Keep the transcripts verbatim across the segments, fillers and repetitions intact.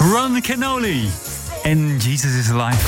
Ron Kenoly en Jesus is Alive.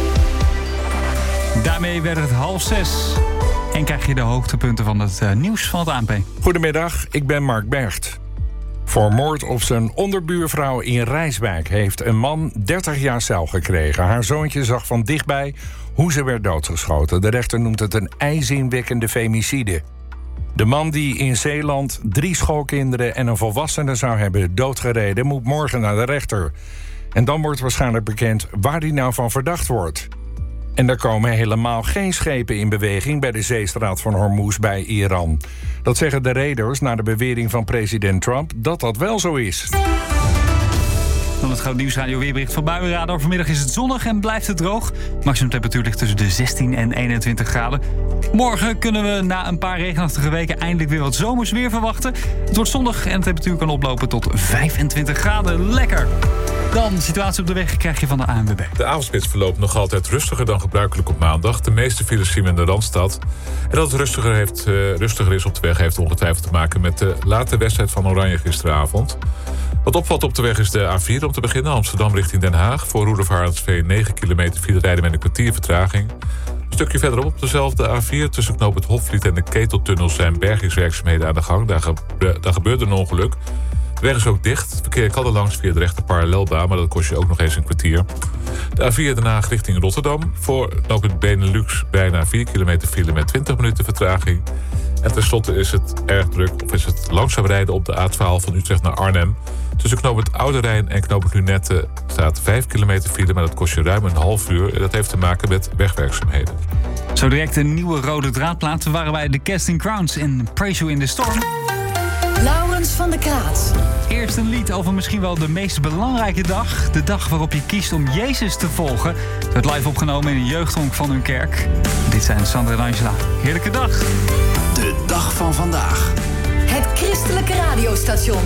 Daarmee werd het half zes. En krijg je de hoogtepunten van het uh, nieuws van het A N P. Goedemiddag, ik ben Mark Bergt. Voor moord op zijn onderbuurvrouw in Rijswijk heeft een man dertig jaar cel gekregen. Haar zoontje zag van dichtbij hoe ze werd doodgeschoten. De rechter noemt het een ijzingwekkende femicide. De man die in Zeeland drie schoolkinderen en een volwassene zou hebben doodgereden, moet morgen naar de rechter. En dan wordt waarschijnlijk bekend waar hij nou van verdacht wordt. En er komen helemaal geen schepen in beweging bij de zeestraat van Hormuz bij Iran. Dat zeggen de reders na de bewering van president Trump dat dat wel zo is. Dan het Groot Nieuws Radio weerbericht van Buienradar. Vanmiddag is het zonnig en blijft het droog. Maximum temperatuur ligt tussen de zestien en eenentwintig graden. Morgen kunnen we na een paar regenachtige weken eindelijk weer wat zomers weer verwachten. Het wordt zonnig en de temperatuur kan oplopen tot vijfentwintig graden. Lekker! Dan, situatie op de weg krijg je van de A N W B. De avondspits verloopt nog altijd rustiger dan gebruikelijk op maandag. De meeste files zien we in de Randstad. En dat het rustiger, heeft, uh, rustiger is op de weg heeft ongetwijfeld te maken met de late wedstrijd van Oranje gisteravond. Wat opvalt op de weg is de A vier om te beginnen. Amsterdam richting Den Haag. Voor Roelof Harensveen negen kilometer file rijden met een kwartier vertraging. Een stukje verderop op dezelfde A vier tussen knoop het Hofvliet en de Keteltunnel zijn bergingswerkzaamheden aan de gang. Daar, ge- daar gebeurde een ongeluk. De weg is ook dicht. Het verkeer kan er langs via de rechter parallelbaan, maar dat kost je ook nog eens een kwartier. De A vier Den Haag richting Rotterdam. Voor knooppunt Benelux bijna vier kilometer file met twintig minuten vertraging. En tenslotte is het erg druk, of is het langzaam rijden op de A twaalf van Utrecht naar Arnhem. Tussen knooppunt Oude Rijn en knooppunt Lunette staat vijf kilometer file, maar dat kost je ruim een half uur. En dat heeft te maken met wegwerkzaamheden. Zo direct een nieuwe rode draadplaat. We waren bij The Casting Crowns in Praise You in the Storm. Laurens van der Kraat. Eerst een lied over misschien wel de meest belangrijke dag. De dag waarop je kiest om Jezus te volgen. Het werd live opgenomen in een jeugdhonk van hun kerk. Dit zijn Sandra en Angela. Heerlijke dag. De dag van vandaag. Het christelijke radiostation.